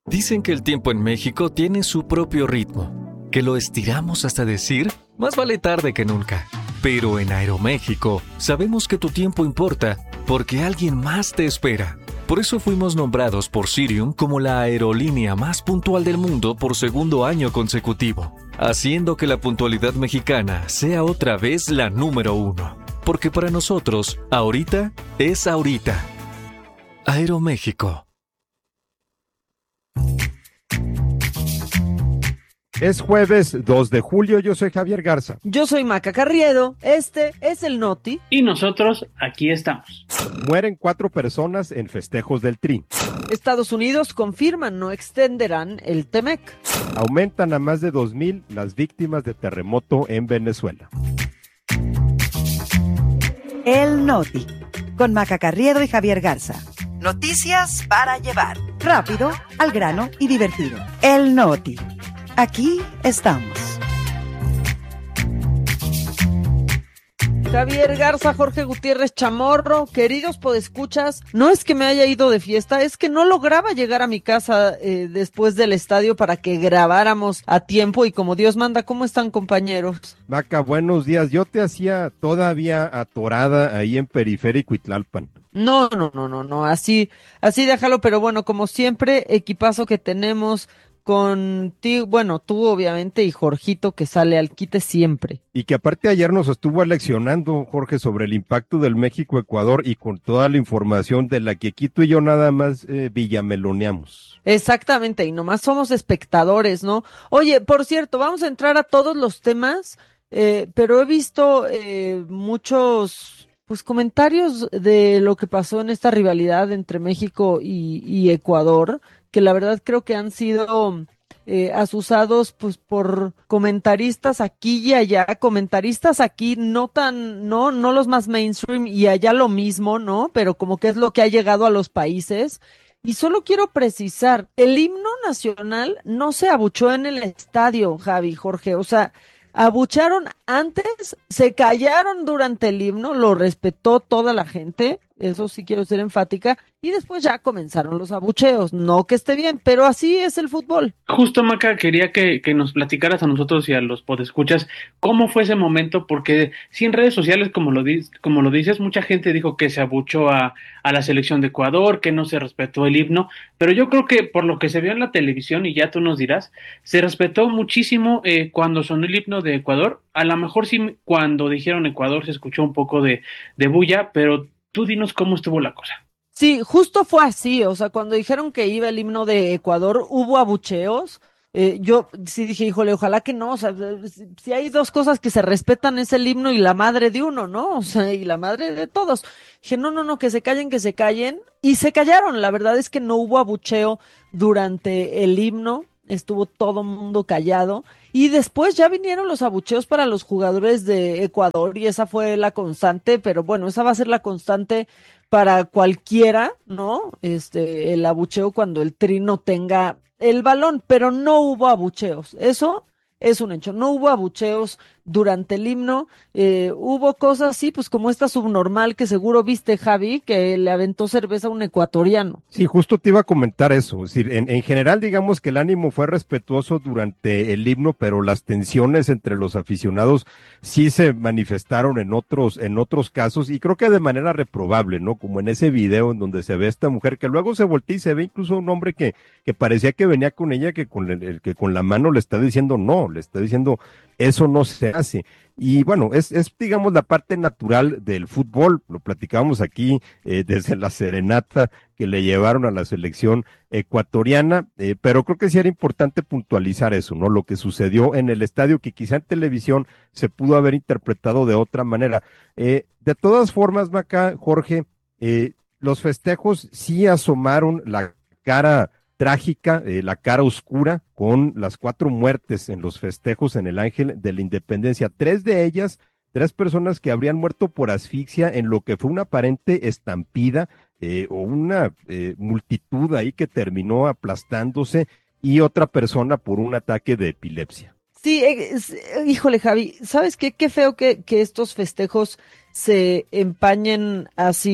Dicen que el tiempo en México tiene su propio ritmo, que lo estiramos hasta decir, más vale tarde que nunca. Pero en Aeroméxico sabemos que tu tiempo importa porque alguien más te espera. Por eso fuimos nombrados por Cirium como la aerolínea más puntual del mundo por segundo año consecutivo, haciendo que la puntualidad mexicana sea otra vez la número 1. Porque para nosotros, ahorita es ahorita. Aeroméxico. Es jueves 2 de julio, yo soy Javier Garza. Yo soy Maca Carriedo, este es el Noti. Y nosotros aquí estamos. Mueren 4 personas en festejos del Tri. Estados Unidos confirman no extenderán el TEMEC. Aumentan a más de 2,000 las víctimas de terremoto en Venezuela. El Noti, con Maca Carriedo y Javier Garza. Noticias para llevar. Rápido, al grano y divertido. El Noti. Aquí estamos. Javier Garza, Jorge Gutiérrez Chamorro, queridos podescuchas, no es que me haya ido de fiesta, es que no lograba llegar a mi casa después del estadio para que grabáramos a tiempo y como Dios manda. ¿Cómo están, compañeros? Maca, buenos días. Yo te hacía todavía atorada ahí en Periférico y Tlalpan. No, así déjalo, pero bueno, como siempre, equipazo que tenemos contigo, bueno, tú obviamente y Jorgito que sale al quite siempre. Y que aparte ayer nos estuvo leccionando, Jorge, sobre el impacto del México-Ecuador y con toda la información de la que aquí tú y yo nada más villameloneamos. Exactamente, y nomás somos espectadores, ¿no? Oye, por cierto, vamos a entrar a todos los temas, pero he visto muchos comentarios de lo que pasó en esta rivalidad entre México y Ecuador, que la verdad creo que han sido asusados pues por comentaristas aquí y allá, comentaristas aquí no los más mainstream y allá lo mismo, ¿no? Pero como que es lo que ha llegado a los países. Y solo quiero precisar, el himno nacional no se abuchó en el estadio, Javi, Jorge, o sea, abucharon antes, se callaron durante el himno, lo respetó toda la gente, eso sí quiero ser enfática, y después ya comenzaron los abucheos, no que esté bien, pero así es el fútbol. Justo, Maca, quería que nos platicaras a nosotros y a los podescuchas cómo fue ese momento, porque sí en redes sociales, como lo dices, mucha gente dijo que se abuchó a la selección de Ecuador, que no se respetó el himno, pero yo creo que por lo que se vio en la televisión, y ya tú nos dirás, se respetó muchísimo cuando sonó el himno de Ecuador. A lo mejor sí cuando dijeron Ecuador se escuchó un poco de bulla, pero tú dinos cómo estuvo la cosa. Sí, justo fue así, o sea, cuando dijeron que iba el himno de Ecuador, hubo abucheos. Yo sí dije, híjole, ojalá que no, o sea, si hay dos cosas que se respetan es el himno y la madre de uno, ¿no? O sea, y la madre de todos. Dije, no, que se callen, y se callaron. La verdad es que no hubo abucheo durante el himno, estuvo todo mundo callado, y después ya vinieron los abucheos para los jugadores de Ecuador, y esa fue la constante, pero bueno, esa va a ser la constante para cualquiera, ¿no? El abucheo cuando el Tri no tenga el balón, pero no hubo abucheos, eso es un hecho, no hubo abucheos durante el himno, hubo cosas así, pues como esta subnormal que seguro viste, Javi, que le aventó cerveza a un ecuatoriano. Sí, justo te iba a comentar eso, es decir, en general digamos que el ánimo fue respetuoso durante el himno, pero las tensiones entre los aficionados sí se manifestaron en otros casos, y creo que de manera reprobable, ¿no? Como en ese video en donde se ve a esta mujer que luego se voltea y se ve incluso un hombre que parecía que venía con ella, que con la mano le está diciendo no, le está diciendo eso no se hace. Y bueno, es digamos la parte natural del fútbol, lo platicábamos aquí desde la serenata que le llevaron a la selección ecuatoriana, pero creo que sí era importante puntualizar eso, ¿no? Lo que sucedió en el estadio, que quizá en televisión se pudo haber interpretado de otra manera. De todas formas, Maca, Jorge, los festejos sí asomaron la cara trágica, la cara oscura, con las 4 muertes en los festejos en el Ángel de la Independencia. 3 de ellas, 3 personas que habrían muerto por asfixia en lo que fue una aparente estampida o una multitud ahí que terminó aplastándose, y otra persona por un ataque de epilepsia. Sí, híjole, Javi, ¿sabes qué? Qué feo que estos festejos se empañen así.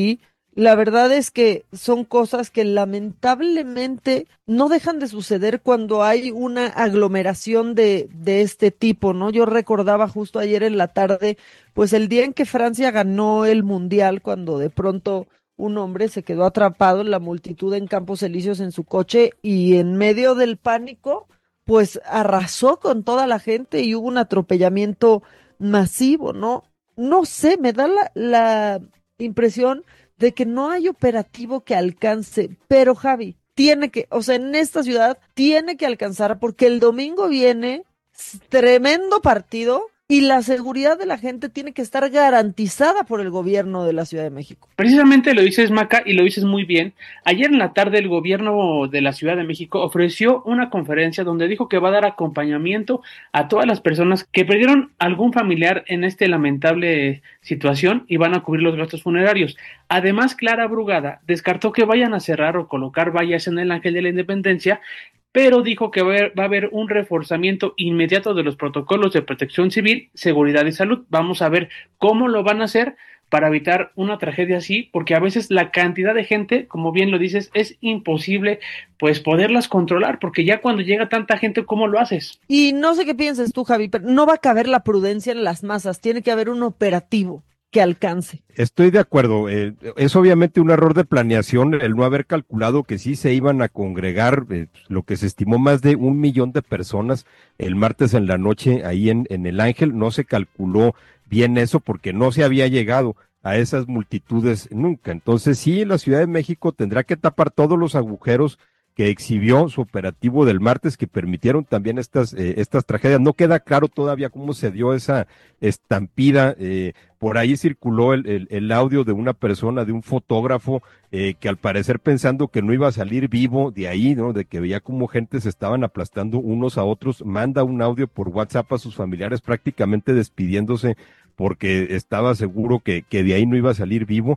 La verdad es que son cosas que lamentablemente no dejan de suceder cuando hay una aglomeración de este tipo, ¿no? Yo recordaba justo ayer en la tarde, pues el día en que Francia ganó el Mundial, cuando de pronto un hombre se quedó atrapado en la multitud en Campos Elíseos en su coche y en medio del pánico, pues arrasó con toda la gente y hubo un atropellamiento masivo, ¿no? No sé, me da la impresión de que no hay operativo que alcance, pero Javi, tiene que, o sea, en esta ciudad tiene que alcanzar porque el domingo viene tremendo partido y la seguridad de la gente tiene que estar garantizada por el gobierno de la Ciudad de México. Precisamente lo dices, Maca, y lo dices muy bien. Ayer en la tarde el gobierno de la Ciudad de México ofreció una conferencia donde dijo que va a dar acompañamiento a todas las personas que perdieron algún familiar en esta lamentable situación y van a cubrir los gastos funerarios. Además, Clara Brugada descartó que vayan a cerrar o colocar vallas en el Ángel de la Independencia, pero dijo que va a haber un reforzamiento inmediato de los protocolos de protección civil, seguridad y salud. Vamos a ver cómo lo van a hacer para evitar una tragedia así, porque a veces la cantidad de gente, como bien lo dices, es imposible pues poderlas controlar, porque ya cuando llega tanta gente, ¿cómo lo haces? Y no sé qué piensas tú, Javi, pero no va a caber la prudencia en las masas, tiene que haber un operativo que alcance. Estoy de acuerdo. Es obviamente un error de planeación el no haber calculado que sí se iban a congregar lo que se estimó más de 1 millón de personas el martes en la noche ahí en el Ángel. No se calculó bien eso porque no se había llegado a esas multitudes nunca. Entonces sí, la Ciudad de México tendrá que tapar todos los agujeros que exhibió su operativo del martes, que permitieron también estas tragedias. No queda claro todavía cómo se dio esa estampida. Por ahí circuló el audio de una persona, de un fotógrafo, que al parecer pensando que no iba a salir vivo de ahí, ¿no? De que veía cómo gente se estaban aplastando unos a otros, manda un audio por WhatsApp a sus familiares prácticamente despidiéndose porque estaba seguro que de ahí no iba a salir vivo.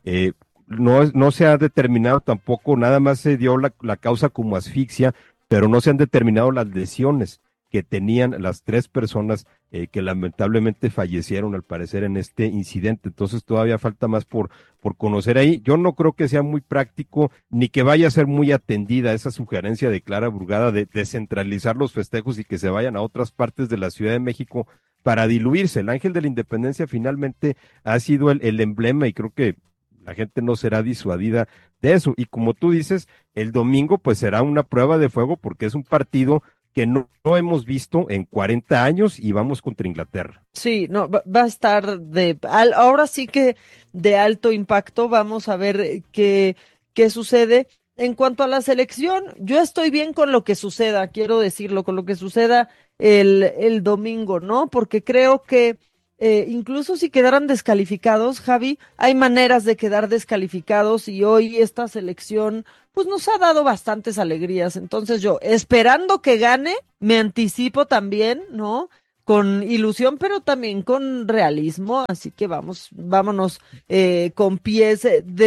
No se ha determinado tampoco, nada más se dio la causa como asfixia, pero no se han determinado las lesiones que tenían las 3 personas que lamentablemente fallecieron al parecer en este incidente. Entonces todavía falta más por conocer ahí. Yo no creo que sea muy práctico ni que vaya a ser muy atendida esa sugerencia de Clara Brugada de descentralizar los festejos y que se vayan a otras partes de la Ciudad de México para diluirse. El Ángel de la Independencia finalmente ha sido el emblema y creo que la gente no será disuadida de eso. Y como tú dices, el domingo pues será una prueba de fuego porque es un partido que no hemos visto en 40 años y vamos contra Inglaterra. Sí, no, va a estar ahora sí que de alto impacto. Vamos a ver qué sucede. En cuanto a la selección, yo estoy bien con lo que suceda, quiero decirlo, con lo que suceda el domingo, ¿no? Porque creo que incluso si quedaran descalificados, Javi, hay maneras de quedar descalificados y hoy esta selección pues nos ha dado bastantes alegrías. Entonces yo, esperando que gane, me anticipo también, ¿no? Con ilusión, pero también con realismo, así que vámonos con pies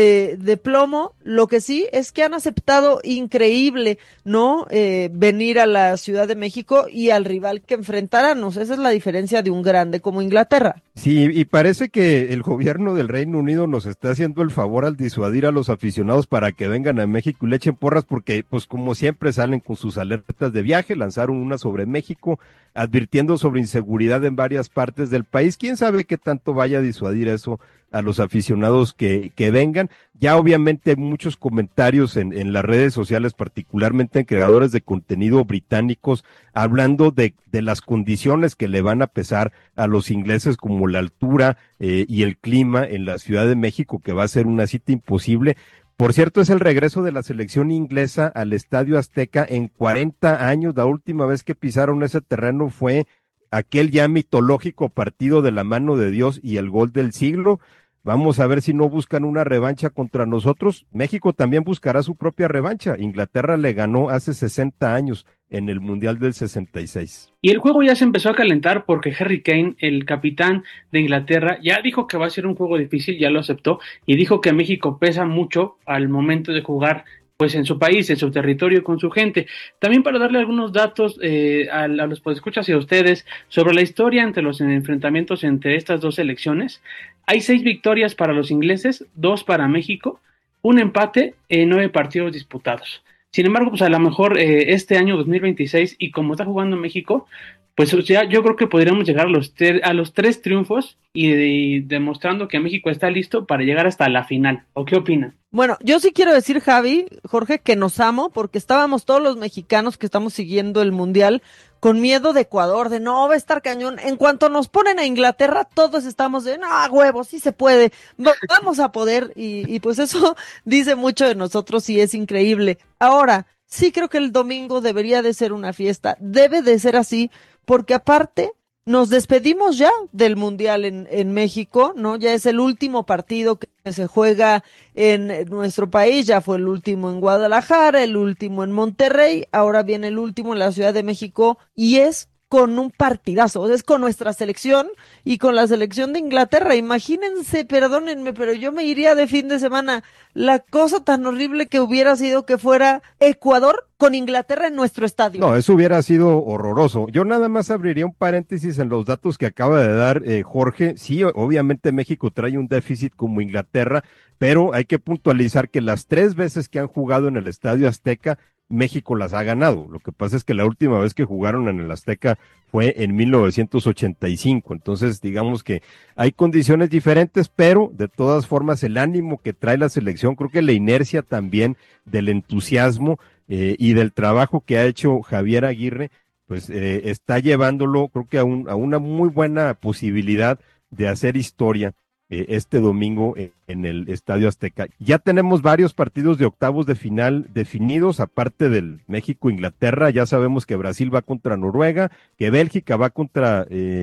de plomo. Lo que sí es que han aceptado increíble, ¿no? Venir a la Ciudad de México y al rival que enfrentarán. Esa es la diferencia de un grande como Inglaterra. Sí, y parece que el gobierno del Reino Unido nos está haciendo el favor al disuadir a los aficionados para que vengan a México y le echen porras porque, pues como siempre, salen con sus alertas de viaje, lanzaron una sobre México, advirtiendo sobre inseguridad en varias partes del país. ¿Quién sabe qué tanto vaya a disuadir eso a los aficionados que vengan? Ya obviamente hay muchos comentarios en las redes sociales, particularmente en creadores de contenido británicos, hablando de las condiciones que le van a pesar a los ingleses, como la altura y el clima en la Ciudad de México, que va a ser una cita imposible. Por cierto, es el regreso de la selección inglesa al Estadio Azteca en 40 años. La última vez que pisaron ese terreno fue aquel ya mitológico partido de la mano de Dios y el gol del siglo. Vamos a ver si no buscan una revancha contra nosotros. México también buscará su propia revancha. Inglaterra le ganó hace 60 años en el Mundial del 66. Y el juego ya se empezó a calentar porque Harry Kane, el capitán de Inglaterra, ya dijo que va a ser un juego difícil, ya lo aceptó, y dijo que México pesa mucho al momento de jugar pues en su país, en su territorio, con su gente. También para darle algunos datos a los podescuchas y a ustedes sobre la historia entre los enfrentamientos entre estas dos selecciones. hay 6 victorias para los ingleses, 2 para México, un empate en 9 partidos disputados. Sin embargo, pues a lo mejor este año 2026, y como está jugando México, pues ya yo creo que podríamos llegar a los 3 triunfos y demostrando que México está listo para llegar hasta la final. ¿O qué opinan? Bueno, yo sí quiero decir, Javi, Jorge, que nos amo porque estábamos todos los mexicanos que estamos siguiendo el Mundial con miedo de Ecuador, de no, va a estar cañón. En cuanto nos ponen a Inglaterra, todos estamos de, no, huevo, sí se puede, vamos a poder. Y pues eso dice mucho de nosotros y es increíble. Ahora, sí creo que el domingo debería de ser una fiesta, debe de ser así, porque aparte nos despedimos ya del Mundial en México, ¿no? Ya es el último partido que se juega en nuestro país, ya fue el último en Guadalajara, el último en Monterrey, ahora viene el último en la Ciudad de México y es con un partidazo, es con nuestra selección y con la selección de Inglaterra. Imagínense, perdónenme, pero yo me iría de fin de semana. La cosa tan horrible que hubiera sido que fuera Ecuador con Inglaterra en nuestro estadio. No, eso hubiera sido horroroso. Yo nada más abriría un paréntesis en los datos que acaba de dar Jorge. Sí, obviamente México trae un déficit como Inglaterra, pero hay que puntualizar que las 3 veces que han jugado en el Estadio Azteca, México las ha ganado. Lo que pasa es que la última vez que jugaron en el Azteca fue en 1985. Entonces, digamos que hay condiciones diferentes, pero de todas formas el ánimo que trae la selección, creo que la inercia también del entusiasmo y del trabajo que ha hecho Javier Aguirre, pues está llevándolo, creo que a una muy buena posibilidad de hacer historia este domingo en el Estadio Azteca. Ya tenemos varios partidos de octavos de final definidos, aparte del México-Inglaterra. Ya sabemos que Brasil va contra Noruega, que Bélgica va contra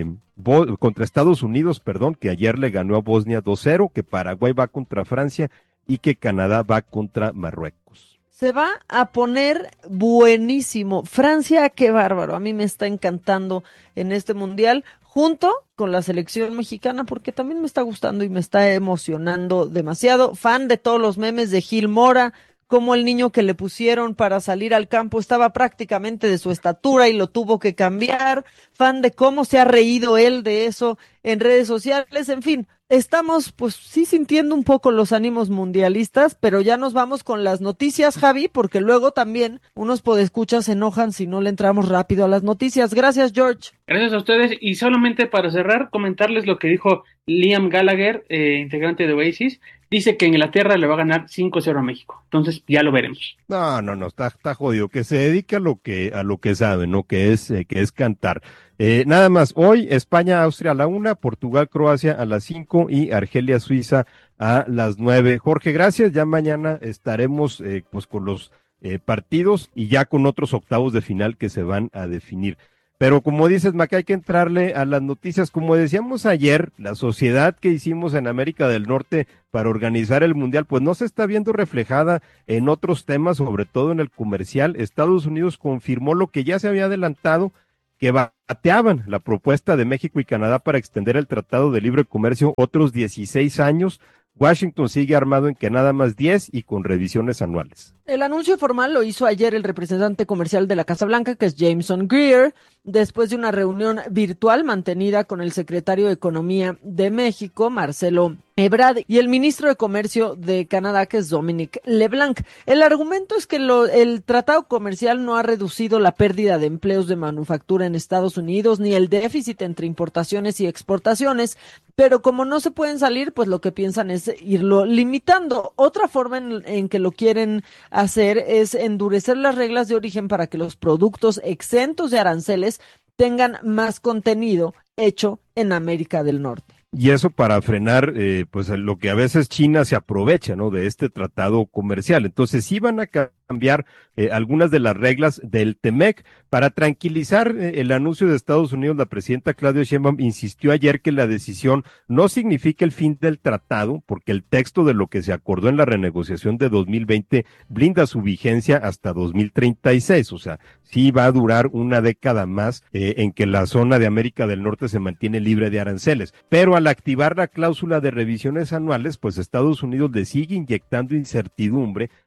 Estados Unidos, que ayer le ganó a Bosnia 2-0, que Paraguay va contra Francia y que Canadá va contra Marruecos. Se va a poner buenísimo. Francia, qué bárbaro. A mí me está encantando en este mundial, junto con la selección mexicana, porque también me está gustando y me está emocionando demasiado. Fan de todos los memes de Gil Mora, como el niño que le pusieron para salir al campo estaba prácticamente de su estatura y lo tuvo que cambiar. Fan de cómo se ha reído él de eso en redes sociales. En fin, estamos pues sí sintiendo un poco los ánimos mundialistas, pero ya nos vamos con las noticias, Javi, porque luego también unos podescuchas se enojan si no le entramos rápido a las noticias. Gracias, George. Gracias a ustedes, y solamente para cerrar, comentarles lo que dijo Liam Gallagher, integrante de Oasis. Dice que Inglaterra le va a ganar 5-0 a México. Entonces ya lo veremos. No, está jodido. Que se dedique a lo que sabe, ¿no? Que es cantar. Nada más, hoy España-Austria a la 1, Portugal-Croacia a las 5 y Argelia-Suiza a las 9. Jorge, gracias. Ya mañana estaremos pues con los partidos y ya con otros octavos de final que se van a definir. Pero como dices, Maca, hay que entrarle a las noticias. Como decíamos ayer, la sociedad que hicimos en América del Norte para organizar el Mundial, pues no se está viendo reflejada en otros temas, sobre todo en el comercial. Estados Unidos confirmó lo que ya se había adelantado, que bateaban la propuesta de México y Canadá para extender el Tratado de Libre Comercio otros 16 años. Washington sigue armado en que nada más 10 y con revisiones anuales. El anuncio formal lo hizo ayer el representante comercial de la Casa Blanca, que es Jameson Greer, después de una reunión virtual mantenida con el secretario de Economía de México, Marcelo Ebrard, y el ministro de Comercio de Canadá, que es Dominic LeBlanc. El argumento es que el tratado comercial no ha reducido la pérdida de empleos de manufactura en Estados Unidos, ni el déficit entre importaciones y exportaciones, pero como no se pueden salir, pues lo que piensan es irlo limitando. Otra forma en que lo quieren hacer es endurecer las reglas de origen para que los productos exentos de aranceles tengan más contenido hecho en América del Norte. Y eso para frenar pues lo que a veces China se aprovecha, ¿no? De este tratado comercial. Entonces sí van a cambiar algunas de las reglas del TEMEC. Para tranquilizar el anuncio de Estados Unidos, la presidenta Claudia Sheinbaum insistió ayer que la decisión no significa el fin del tratado, porque el texto de lo que se acordó en la renegociación de 2020 blinda su vigencia hasta 2036, o sea, sí va a durar una década más en que la zona de América del Norte se mantiene libre de aranceles. Pero al activar la cláusula de revisiones anuales, pues Estados Unidos le sigue inyectando incertidumbre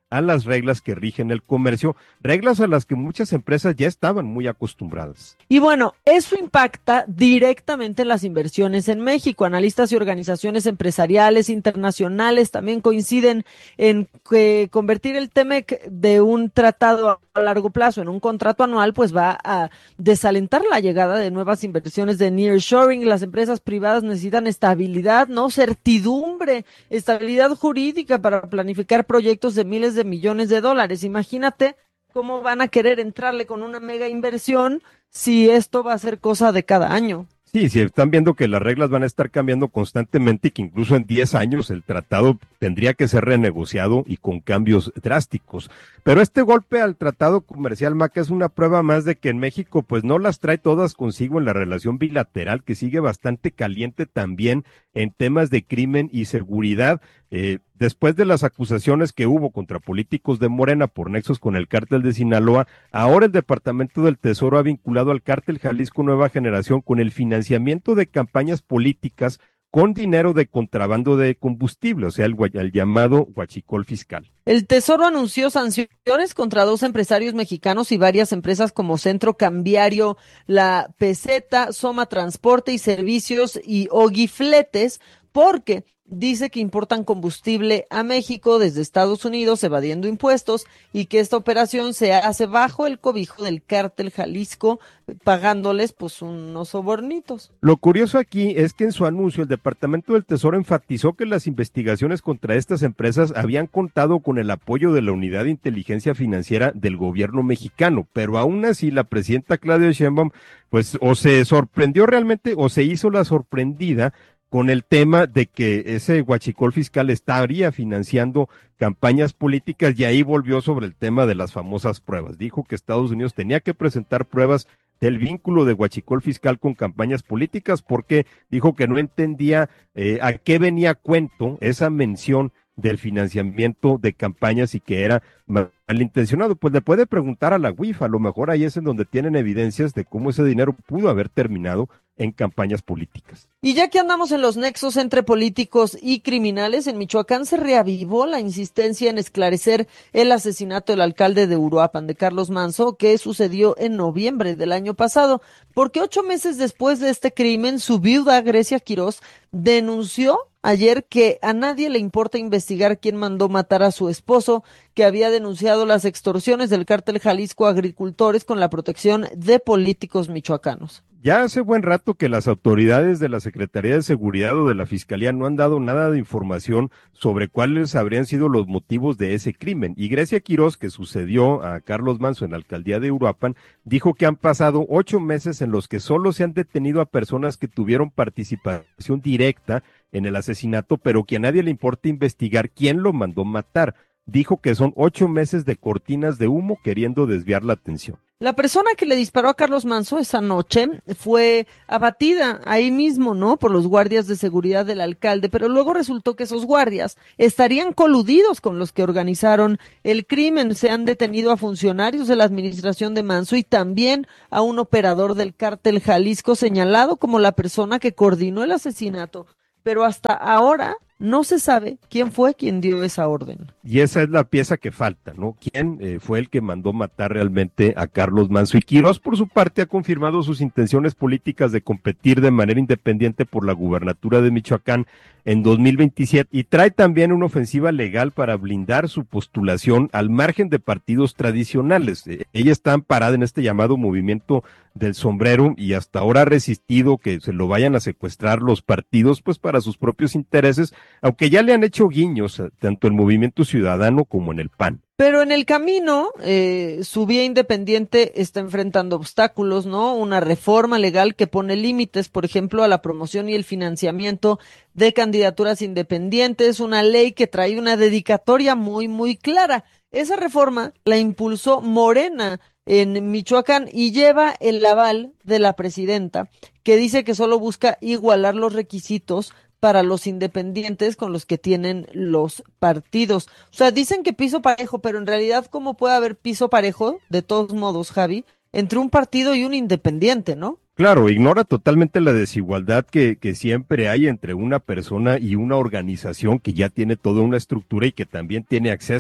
a las reglas que rigen el comercio, reglas a las que muchas empresas ya estaban muy acostumbradas. Y bueno, eso impacta directamente en las inversiones en México. Analistas y organizaciones empresariales internacionales también coinciden en que convertir el TEMEC de un tratado a largo plazo en un contrato anual, pues va a desalentar la llegada de nuevas inversiones de nearshoring. Las empresas privadas necesitan estabilidad, ¿no? Certidumbre, estabilidad jurídica para planificar proyectos de miles de millones de dólares. Imagínate cómo van a querer entrarle con una mega inversión si esto va a ser cosa de cada año. Sí, si están viendo que las reglas van a estar cambiando constantemente y que incluso en 10 años el tratado tendría que ser renegociado y con cambios drásticos. Pero este golpe al tratado comercial, Maca, es una prueba más de que en México pues no las trae todas consigo en la relación bilateral, que sigue bastante caliente también en temas de crimen y seguridad. Después de las acusaciones que hubo contra políticos de Morena por nexos con el cártel de Sinaloa, ahora el Departamento del Tesoro ha vinculado al cártel Jalisco Nueva Generación con el financiamiento de campañas políticas con dinero de contrabando de combustible, o sea, el llamado huachicol fiscal. El Tesoro anunció sanciones contra 2 empresarios mexicanos y varias empresas como Centro Cambiario, La Peseta, Soma Transporte y Servicios y Ogi Fletes, porque dice que importan combustible a México desde Estados Unidos evadiendo impuestos y que esta operación se hace bajo el cobijo del cártel Jalisco, pagándoles pues unos sobornitos. Lo curioso aquí es que en su anuncio el Departamento del Tesoro enfatizó que las investigaciones contra estas empresas habían contado con el apoyo de la Unidad de Inteligencia Financiera del gobierno mexicano, pero aún así la presidenta Claudia Sheinbaum pues o se sorprendió realmente o se hizo la sorprendida con el tema de que ese huachicol fiscal estaría financiando campañas políticas y ahí volvió sobre el tema de las famosas pruebas. Dijo que Estados Unidos tenía que presentar pruebas del vínculo de huachicol fiscal con campañas políticas porque dijo que no entendía a qué venía a cuento esa mención del financiamiento de campañas y que era malintencionado. Pues le puede preguntar a la UIF, a lo mejor ahí es en donde tienen evidencias de cómo ese dinero pudo haber terminado en campañas políticas. Y ya que andamos en los nexos entre políticos y criminales, en Michoacán se reavivó la insistencia en esclarecer el asesinato del alcalde de Uruapan, de Carlos Manzo, que sucedió en noviembre del año pasado, porque 8 meses después de este crimen, su viuda, Grecia Quirós, denunció ayer que a nadie le importa investigar quién mandó matar a su esposo, que había denunciado las extorsiones del cártel Jalisco a agricultores con la protección de políticos michoacanos. Ya hace buen rato que las autoridades de la Secretaría de Seguridad o de la Fiscalía no han dado nada de información sobre cuáles habrían sido los motivos de ese crimen. Y Grecia Quirós, que sucedió a Carlos Manzo en la alcaldía de Uruapan, dijo que han pasado 8 meses en los que solo se han detenido a personas que tuvieron participación directa en el asesinato, pero que a nadie le importa investigar quién lo mandó matar. Dijo que son 8 meses de cortinas de humo queriendo desviar la atención. La persona que le disparó a Carlos Manzo esa noche fue abatida ahí mismo, ¿no? Por los guardias de seguridad del alcalde, pero luego resultó que esos guardias estarían coludidos con los que organizaron el crimen. Se han detenido a funcionarios de la administración de Manzo y también a un operador del cártel Jalisco señalado como la persona que coordinó el asesinato. Pero hasta ahora no se sabe quién fue quien dio esa orden. Y esa es la pieza que falta, ¿no? ¿Quién fue el que mandó matar realmente a Carlos Manzo? Y Quirós, por su parte, ha confirmado sus intenciones políticas de competir de manera independiente por la gubernatura de Michoacán en 2027 y trae también una ofensiva legal para blindar su postulación al margen de partidos tradicionales. Ella está amparada en este llamado movimiento del sombrero y hasta ahora ha resistido que se lo vayan a secuestrar los partidos pues para sus propios intereses, aunque ya le han hecho guiños tanto el Movimiento Ciudadano como en el PAN. Pero en el camino, su vía independiente está enfrentando obstáculos, ¿no? Una reforma legal que pone límites, por ejemplo, a la promoción y el financiamiento de candidaturas independientes, una ley que trae una dedicatoria muy, muy clara. Esa reforma la impulsó Morena en Michoacán y lleva el aval de la presidenta, que dice que solo busca igualar los requisitos para los independientes con los que tienen los partidos. O sea, dicen que piso parejo, pero en realidad, ¿cómo puede haber piso parejo, de todos modos, Javi, entre un partido y un independiente, ¿no? Claro, ignora totalmente la desigualdad que siempre hay entre una persona y una organización que ya tiene toda una estructura y que también tiene acceso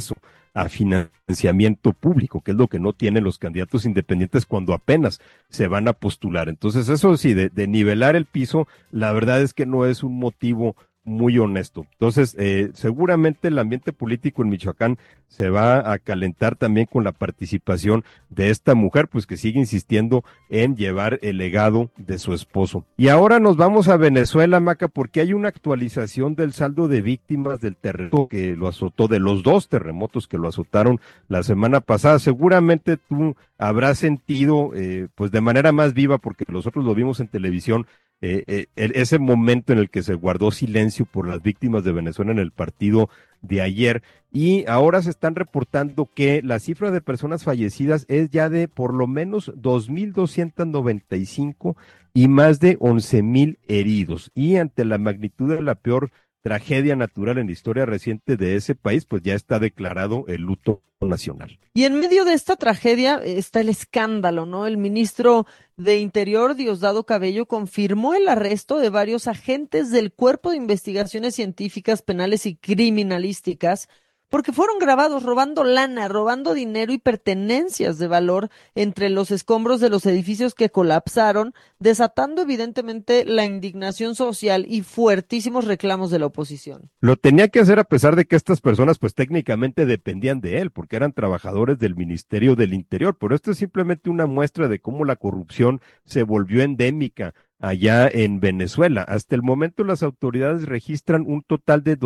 a financiamiento público, que es lo que no tienen los candidatos independientes cuando apenas se van a postular. Entonces, eso sí, de nivelar el piso, la verdad es que no es un motivo muy honesto. Entonces, seguramente el ambiente político en Michoacán se va a calentar también con la participación de esta mujer, pues que sigue insistiendo en llevar el legado de su esposo. Y ahora nos vamos a Venezuela, Maca, porque hay una actualización del saldo de víctimas del terremoto que lo azotó, de los 2 terremotos que lo azotaron la semana pasada. Seguramente tú habrás sentido, pues de manera más viva, porque nosotros lo vimos en televisión, ese momento en el que se guardó silencio por las víctimas de Venezuela en el partido de ayer, y ahora se están reportando que la cifra de personas fallecidas es ya de por lo menos 2,295 y más de 11,000 heridos, y ante la magnitud de la peor tragedia natural en la historia reciente de ese país, pues ya está declarado el luto nacional. Y en medio de esta tragedia está el escándalo, ¿no? El ministro de Interior, Diosdado Cabello, confirmó el arresto de varios agentes del Cuerpo de Investigaciones Científicas, Penales y Criminalísticas, porque fueron grabados robando lana, robando dinero y pertenencias de valor entre los escombros de los edificios que colapsaron, desatando evidentemente la indignación social y fuertísimos reclamos de la oposición. Lo tenía que hacer a pesar de que estas personas pues técnicamente dependían de él, porque eran trabajadores del Ministerio del Interior, pero esto es simplemente una muestra de cómo la corrupción se volvió endémica allá en Venezuela. Hasta el momento las autoridades registran un total de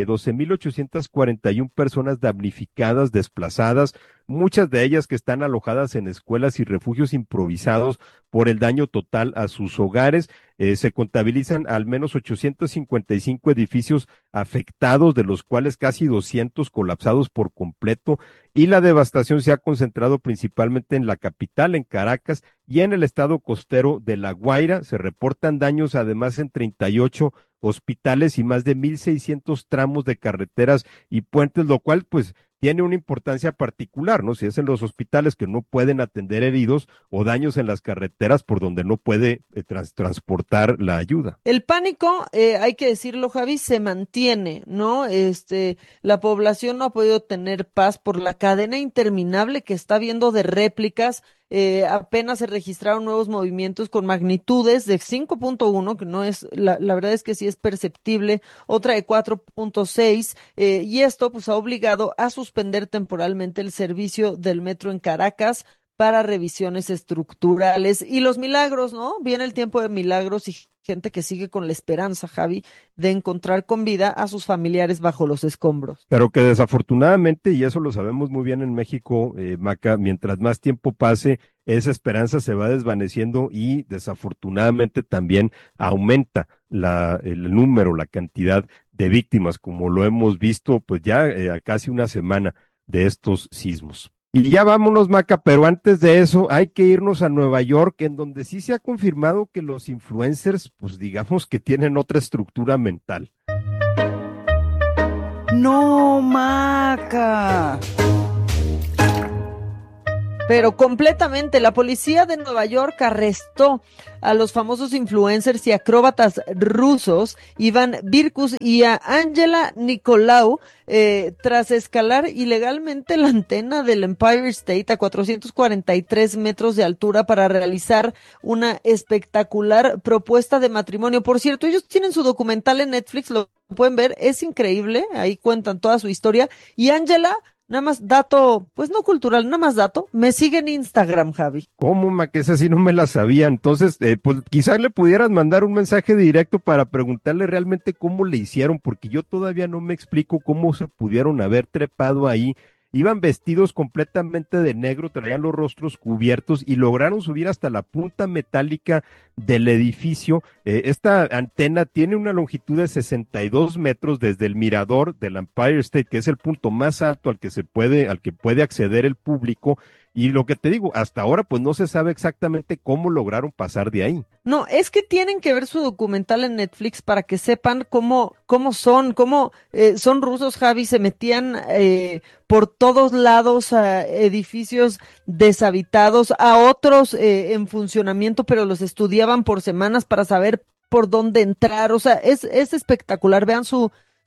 12,841 personas damnificadas, desplazadas, muchas de ellas que están alojadas en escuelas y refugios improvisados por el daño total a sus hogares. Se contabilizan al menos 855 edificios afectados, de los cuales casi 200 colapsados por completo, y la devastación se ha concentrado principalmente en la capital, en Caracas, y en el estado costero de La Guaira. Se reportan daños además en 38 hospitales y más de 1,600 tramos de carreteras y puentes, lo cual pues tiene una importancia particular, ¿no? Si es en los hospitales que no pueden atender heridos, o daños en las carreteras por donde no puede transportar la ayuda. El pánico, hay que decirlo, Javi, se mantiene, ¿no? La población no ha podido tener paz por la cadena interminable que está habiendo de réplicas. Apenas se registraron nuevos movimientos con magnitudes de 5.1, que no es, la verdad es que sí es perceptible, otra de 4.6, y esto pues ha obligado a suspender temporalmente el servicio del metro en Caracas para revisiones estructurales y los milagros, ¿no? Viene el tiempo de milagros y gente que sigue con la esperanza, Javi, de encontrar con vida a sus familiares bajo los escombros. Pero que desafortunadamente, y eso lo sabemos muy bien en México, Maca, mientras más tiempo pase, esa esperanza se va desvaneciendo y desafortunadamente también aumenta el número, la cantidad de víctimas, como lo hemos visto pues ya a casi una semana de estos sismos. Y ya vámonos, Maca, pero antes de eso hay que irnos a Nueva York, en donde sí se ha confirmado que los influencers, pues digamos que tienen otra estructura mental. No, Maca. Pero completamente, la policía de Nueva York arrestó a los famosos influencers y acróbatas rusos Iván Virkus y a Angela Nicolau tras escalar ilegalmente la antena del Empire State a 443 metros de altura para realizar una espectacular propuesta de matrimonio. Por cierto, ellos tienen su documental en Netflix, lo pueden ver, es increíble, ahí cuentan toda su historia. Y Angela, nada más dato, pues no cultural, nada más dato, me sigue en Instagram, Javi. ¿Cómo, ma? Que esa sí no me la sabía. Entonces, pues quizás le pudieras mandar un mensaje directo para preguntarle realmente cómo le hicieron, porque yo todavía no me explico cómo se pudieron haber trepado ahí. Iban vestidos completamente de negro, traían los rostros cubiertos y lograron subir hasta la punta metálica del edificio. Esta antena tiene una longitud de 62 metros desde el mirador del Empire State, que es el punto más alto al que puede acceder el público. Y lo que te digo, hasta ahora pues no se sabe exactamente cómo lograron pasar de ahí. No, es que tienen que ver su documental en Netflix para que sepan cómo son rusos, Javi, se metían por todos lados a edificios deshabitados, a otros en funcionamiento, pero los estudiaban por semanas para saber por dónde entrar. O sea, es espectacular. Vean su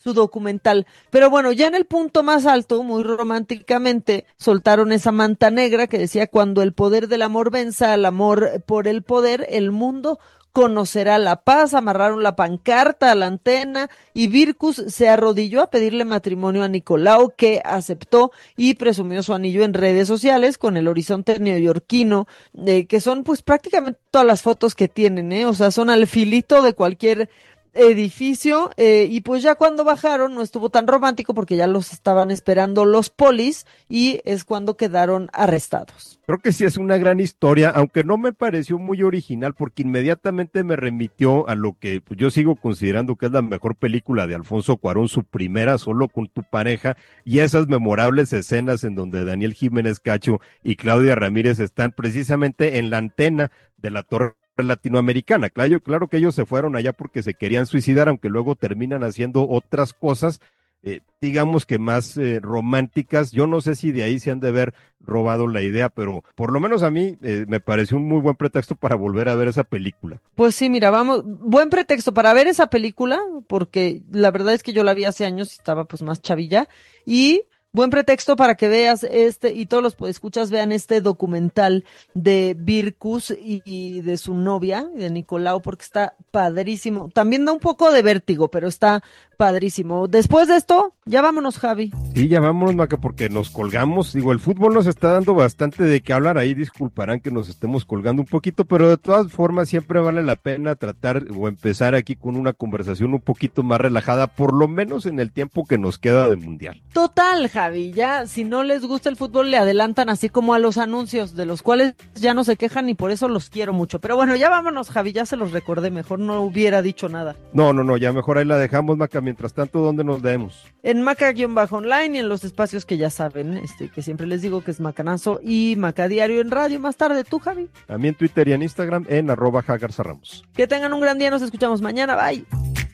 su documental. Pero bueno, ya en el punto más alto, muy románticamente, soltaron esa manta negra que decía: cuando el poder del amor venza al amor por el poder, el mundo conocerá la paz. Amarraron la pancarta a la antena y Virkus se arrodilló a pedirle matrimonio a Nicolau, que aceptó y presumió su anillo en redes sociales con el horizonte neoyorquino, que son pues prácticamente todas las fotos que tienen, o sea, son al filito de cualquier edificio, y pues ya cuando bajaron no estuvo tan romántico porque ya los estaban esperando los polis y es cuando quedaron arrestados. Creo que sí es una gran historia, aunque no me pareció muy original porque inmediatamente me remitió a lo que pues, yo sigo considerando que es la mejor película de Alfonso Cuarón, su primera, Solo con tu pareja, y esas memorables escenas en donde Daniel Jiménez Cacho y Claudia Ramírez están precisamente en la antena de la Torre Latinoamericana. Claro que ellos se fueron allá porque se querían suicidar, aunque luego terminan haciendo otras cosas, digamos que más románticas. Yo no sé si de ahí se han de haber robado la idea, pero por lo menos a mí me pareció un muy buen pretexto para volver a ver esa película. Pues sí, mira, vamos, buen pretexto para ver esa película, porque la verdad es que yo la vi hace años y estaba pues más chavilla, y buen pretexto para que veas y todos los escuchas vean este documental de Virkus y de su novia, de Nicolau, porque está padrísimo. También da un poco de vértigo, pero está padrísimo. Después de esto, ya vámonos, Javi. Sí, ya vámonos, Maca, porque nos colgamos. Digo, el fútbol nos está dando bastante de qué hablar. Ahí disculparán que nos estemos colgando un poquito, pero de todas formas siempre vale la pena tratar o empezar aquí con una conversación un poquito más relajada, por lo menos en el tiempo que nos queda de mundial. Total, Javi, ya si no les gusta el fútbol le adelantan así como a los anuncios, de los cuales ya no se quejan y por eso los quiero mucho. Pero bueno, ya vámonos, Javi, ya se los recordé, mejor no hubiera dicho nada. No, ya mejor ahí la dejamos, Maca. Mientras tanto, ¿dónde nos vemos? En Maca-online y en los espacios que ya saben, que siempre les digo que es Macanazo y Maca Diario en radio. Más tarde, ¿tú, Javi? A mí en Twitter y en Instagram en @jagarzarramos. Que tengan un gran día, nos escuchamos mañana, bye.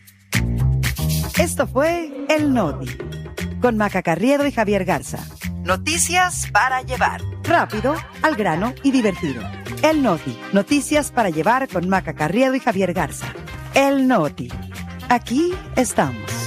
Esto fue El Noti, con Maca Carriedo y Javier Garza. Noticias para llevar, rápido, al grano y divertido. El Noti, noticias para llevar con Maca Carriedo y Javier Garza. El Noti, aquí estamos.